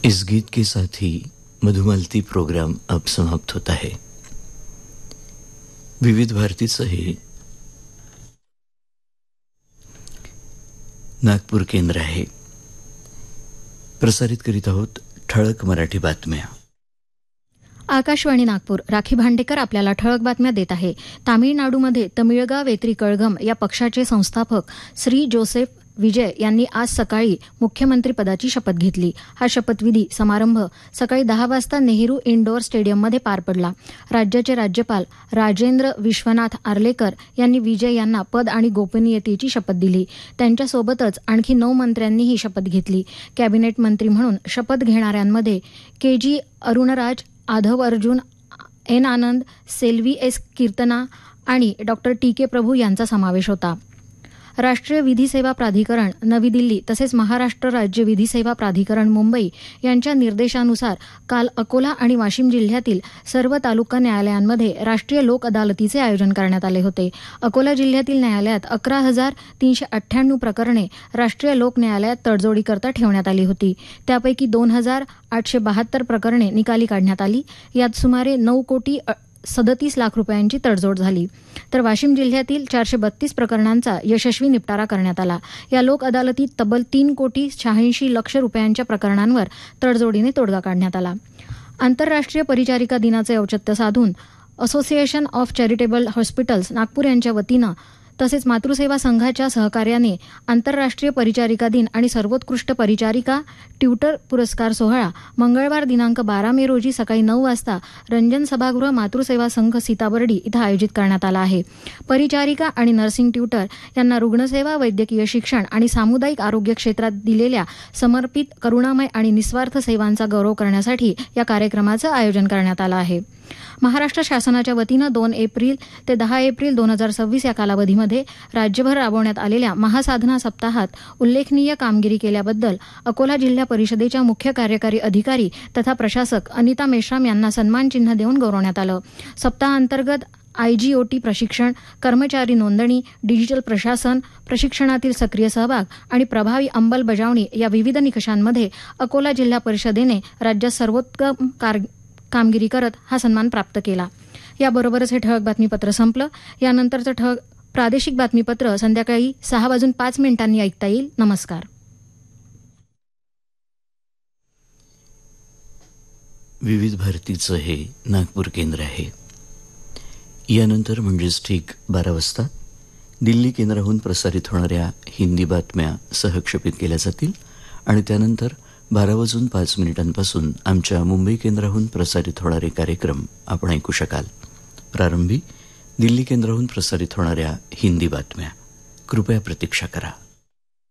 इस गीत के साथ ही मधुमालती प्रोग्राम अब समाप्त होता है. विविध भारतीचं हे नागपूर केंद्र आहे. प्रसारित करीत आहोत ठळक मराठी बातम्या. आकाशवाणी नागपूर. राखी भांडेकर आपल्याला ठळक बातम्या देत आहे. तामिळनाडूमध्ये तमिळगा वेत्री कळघम या पक्षाचे संस्थापक श्री जोसेफ विजय यांनी आज सकाळी मुख्यमंत्रीपदाची शपथ घेतली. हा शपथविधी समारंभ सकाळी 10 वाजता नेहरू इंडोर स्टेडियममध्ये पार पडला. राज्याचे राज्यपाल राजेंद्र विश्वनाथ आर्लेकर यांनी विजय यांना पद आणि गोपनीयतेची शपथ दिली. त्यांच्यासोबतच आणखी 9 मंत्र्यांनीही शपथ घेतली. कॅबिनेट मंत्री म्हणून शपथ घेणाऱ्यांमध्ये KG अरुणराज, आधव अर्जुन, N आनंद, सेल्वी S कीर्तना आणि डॉ. TK प्रभू यांचा समावेश होता. राष्ट्रीय विधी सेवा प्राधिकरण नवी दिल्ली तसेच महाराष्ट्र राज्य विधी सेवा प्राधिकरण मुंबई यांच्या निर्देशानुसार काल अकोला आणि वाशिम जिल्ह्यातील सर्व तालुका न्यायालयांमध्ये राष्ट्रीय लोक अदालतीचे आयोजन करण्यात आले होते. अकोला जिल्ह्यातील न्यायालयात 11,398 प्रकरणे राष्ट्रीय लोक न्यायालयात तडजोडीकरता ठेवण्यात आली होती. त्यापैकी 2,872 प्रकरणे निकाली काढण्यात आली. यात सुमारे 9,37 लाख रुपयांची तडजोड झाली. तर वाशिम जिल्ह्यातील 432 प्रकरणांचा यशस्वी निपटारा करण्यात आला. या लोक अदालतीत तब्बल 3,86 लाख रुपयांच्या प्रकरणांवर तडजोडीने तोडगा काढण्यात आला. आंतरराष्ट्रीय परिचारिका दिनाचे औचित्य साधून association of charitable hospitals Nagpur यांच्या वतीनं तसेच मातृसेवा संघाच्या सहकार्याने आंतरराष्ट्रीय परिचारिका दिन आणि सर्वोत्कृष्ट परिचारिका ट्यूटर पुरस्कार सोहळा मंगळवार दिनांक 12 मे रोजी सकाळी 9 वाजता रंजन सभागृह मातृसेवा संघ सीताबर्डी इथं आयोजित करण्यात आला आहे. परिचारिका आणि नर्सिंग ट्यूटर यांना रुग्णसेवा, वैद्यकीय शिक्षण आणि सामुदायिक आरोग्य क्षेत्रात दिलेल्या समर्पित, करुणामय आणि निस्वार्थ सेवांचा गौरव करण्यासाठी या कार्यक्रमाचं आयोजन करण्यात आलं आहे. महाराष्ट्र शासनाच्या वतीनं 2 एप्रिल ते 10 एप्रिल 2026 या कालावधीमध्ये राज्यभर राबवण्यात आलेल्या महासाधना सप्ताहात उल्लेखनीय कामगिरी केल्याबद्दल अकोला जिल्हा परिषदेच्या मुख्य कार्यकारी अधिकारी तथा प्रशासक अनिता मेश्राम यांना सन्मानचिन्ह देऊन गौरवण्यात आलं. सप्ताहांतर्गत IGOT प्रशिक्षण, कर्मचारी नोंदणी, डिजिटल प्रशासन, प्रशिक्षणातील सक्रिय सहभाग आणि प्रभावी अंमलबजावणी या विविध निकषांमध्ये अकोला जिल्हा परिषदेने राज्यात सर्वोत्तम कामगिरी करत हा सन्मान प्राप्त केला. याबरोबरच हे ठळक बातमीपत्र संपलं. यानंतरचं प्रादेशिक बातमीपत्र संध्याकाळी 6:05 ऐकता येईल. नमस्कार. विविध भारतीचं हे नागपूर केंद्र आहे. यानंतर म्हणजेच ठीक 12 वाजता दिल्ली केंद्राहून प्रसारित होणाऱ्या हिंदी बातम्या सहक्षेपित केल्या जातील आणि त्यानंतर 12:05 आमच्या मुंबई केंद्राहून प्रसारित होणारे कार्यक्रम आपण ऐकू शकाल. प्रारंभी दिल्ली केंद्राहून प्रसारित होणाऱ्या हिंदी बातम्या. कृपया प्रतीक्षा करा.